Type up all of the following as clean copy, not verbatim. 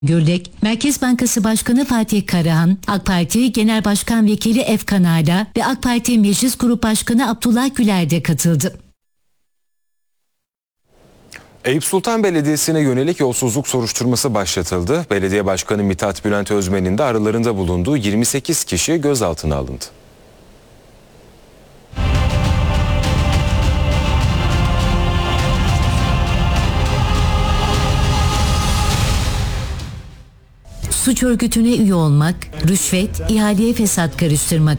Gürlek, Merkez Bankası Başkanı Fatih Karahan, AK Parti Genel Başkan Vekili Efkan Ala ve AK Parti Meclis Grup Başkanı Abdullah Güler de katıldı. Eyüp Sultan Belediyesi'ne yönelik yolsuzluk soruşturması başlatıldı. Belediye Başkanı Mithat Bülent Özmen'in de aralarında bulunduğu 28 kişi gözaltına alındı. Suç örgütüne üye olmak, rüşvet, ihaleye fesat karıştırmak.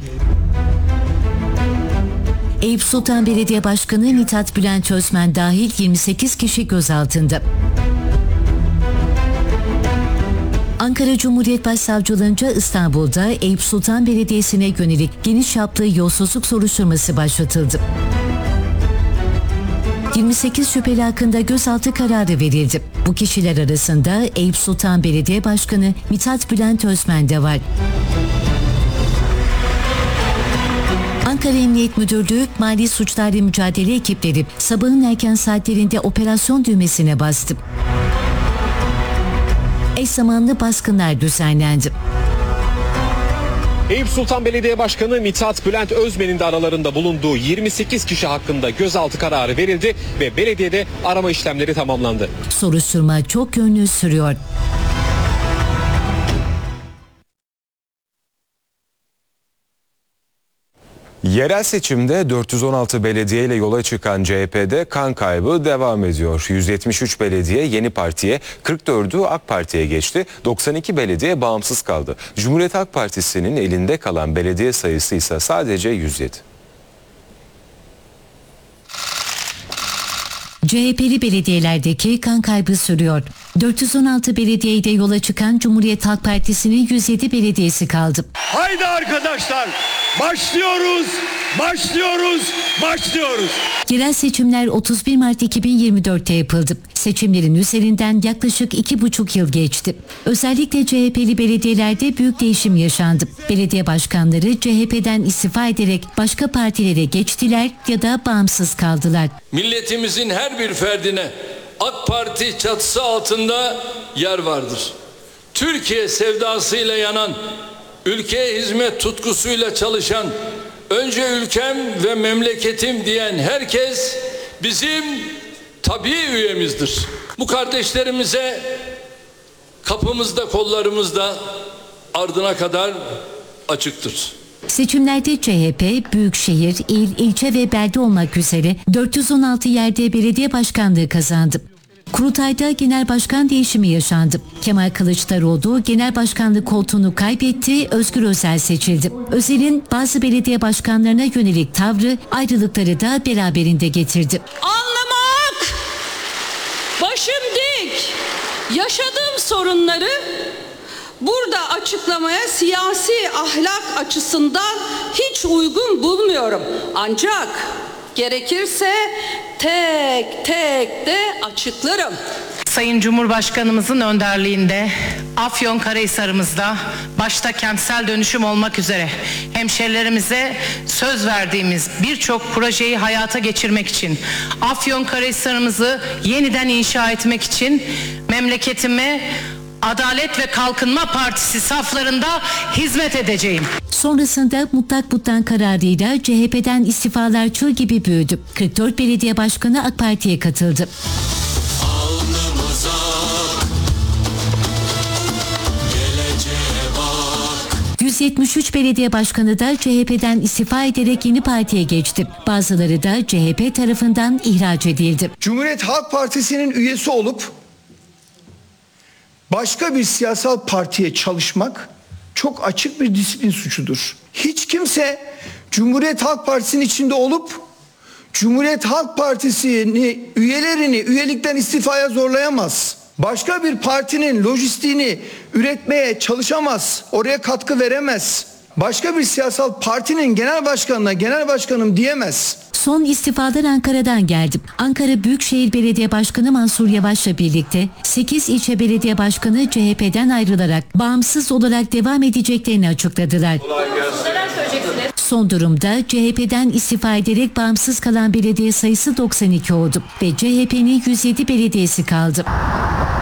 Eyüp Sultan Belediye Başkanı Mithat Bülent Özmen dahil 28 kişi gözaltında. Ankara Cumhuriyet Başsavcılığınca İstanbul'da Eyüp Sultan Belediyesi'ne yönelik geniş çaplı yolsuzluk soruşturması başlatıldı. 28 şüpheli hakkında gözaltı kararı verildi. Bu kişiler arasında Eyüp Sultan Belediye Başkanı Mithat Bülent Özmen de var. Ankara Emniyet Müdürlüğü Mali Suçlarla Mücadele ekipleri sabahın erken saatlerinde operasyon düğmesine bastı. Eş zamanlı baskınlar düzenlendi. Eyüp Sultan Belediye Başkanı Mithat Bülent Özmen'in de aralarında bulunduğu 28 kişi hakkında gözaltı kararı verildi ve belediyede arama işlemleri tamamlandı. Soruşturma çok yönlü sürüyor. Yerel seçimde 416 belediye ile yola çıkan CHP'de kan kaybı devam ediyor. 173 belediye yeni partiye, 44'ü AK Parti'ye geçti. 92 belediye bağımsız kaldı. Cumhuriyet Halk Partisi'nin elinde kalan belediye sayısı ise sadece 107. CHP'li belediyelerdeki kan kaybı sürüyor. 416 belediyede yola çıkan Cumhuriyet Halk Partisi'nin 107 belediyesi kaldı. Haydi arkadaşlar, başlıyoruz, başlıyoruz, başlıyoruz. Yerel seçimler 31 Mart 2024'te yapıldı. Seçimlerin üzerinden yaklaşık 2,5 yıl geçti. Özellikle CHP'li belediyelerde büyük değişim yaşandı. Belediye başkanları CHP'den istifa ederek başka partilere geçtiler ya da bağımsız kaldılar. Milletimizin her bir ferdine AK Parti çatısı altında yer vardır. Türkiye sevdasıyla yanan, ülkeye hizmet tutkusuyla çalışan, önce ülkem ve memleketim diyen herkes bizim tabii üyemizdir. Bu kardeşlerimize kapımızda, kollarımızda ardına kadar açıktır. Seçimlerde CHP, büyükşehir, il, ilçe ve belde olmak üzere 416 yerde belediye başkanlığı kazandı. Kurultayda genel başkan değişimi yaşandı. Kemal Kılıçdaroğlu genel başkanlık koltuğunu kaybetti, Özgür Özel seçildi. Özel'in bazı belediye başkanlarına yönelik tavrı ayrılıkları da beraberinde getirdi. Anlamak, başım dik, yaşadığım sorunları burada açıklamaya siyasi ahlak açısından hiç uygun bulmuyorum. Ancak gerekirse tek tek de açıklarım. Sayın Cumhurbaşkanımızın önderliğinde Afyonkarahisar'ımızda başta kentsel dönüşüm olmak üzere hemşerilerimize söz verdiğimiz birçok projeyi hayata geçirmek için, Afyonkarahisar'ımızı yeniden inşa etmek için memleketime Adalet ve Kalkınma Partisi saflarında hizmet edeceğim. Sonrasında mutlak buttan kararıyla CHP'den istifalar çığ gibi büyüdü. 44 belediye başkanı AK Parti'ye katıldı. 173 belediye başkanı da CHP'den istifa ederek yeni partiye geçti. Bazıları da CHP tarafından ihraç edildi. Cumhuriyet Halk Partisi'nin üyesi olup başka bir siyasal partiye çalışmak çok açık bir disiplin suçudur. Hiç kimse Cumhuriyet Halk Partisi'nin içinde olup Cumhuriyet Halk Partisi'ni üyelerini üyelikten istifaya zorlayamaz. Başka bir partinin lojistiğini üretmeye çalışamaz, oraya katkı veremez. Başka bir siyasal partinin genel başkanına genel başkanım diyemez. Son istifalar Ankara'dan geldi. Ankara Büyükşehir Belediye Başkanı Mansur Yavaş'la birlikte 8 ilçe belediye başkanı CHP'den ayrılarak bağımsız olarak devam edeceklerini açıkladılar. Son durumda CHP'den istifa ederek bağımsız kalan belediye sayısı 92 oldu ve CHP'nin 107 belediyesi kaldı.